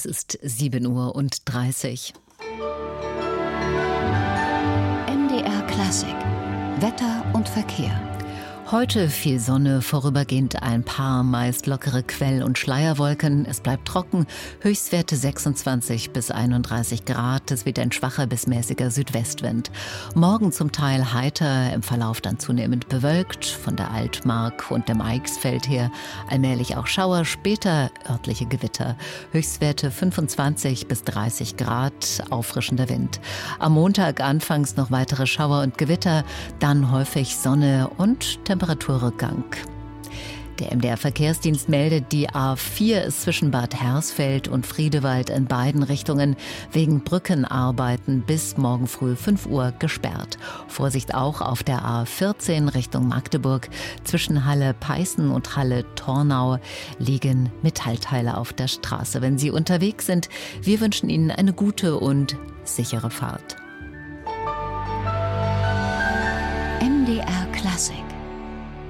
Es ist 7:30 Uhr. MDR Klassik. Wetter und Verkehr. Heute viel Sonne, vorübergehend ein paar meist lockere Quell- und Schleierwolken. Es bleibt trocken, Höchstwerte 26 bis 31 Grad. Es weht ein schwacher bis mäßiger Südwestwind. Morgen zum Teil heiter, im Verlauf dann zunehmend bewölkt. Von der Altmark und dem Eichsfeld her allmählich auch Schauer, später örtliche Gewitter. Höchstwerte 25 bis 30 Grad, auffrischender Wind. Am Montag anfangs noch weitere Schauer und Gewitter, dann häufig Sonne und Temperaturrückgang. Der MDR-Verkehrsdienst meldet, die A4 ist zwischen Bad Hersfeld und Friedewald in beiden Richtungen wegen Brückenarbeiten bis morgen früh 5 Uhr gesperrt. Vorsicht auch auf der A14 Richtung Magdeburg. Zwischen Halle-Peißen und Halle-Tornau liegen Metallteile auf der Straße. Wenn Sie unterwegs sind, wir wünschen Ihnen eine gute und sichere Fahrt. MDR Klassik.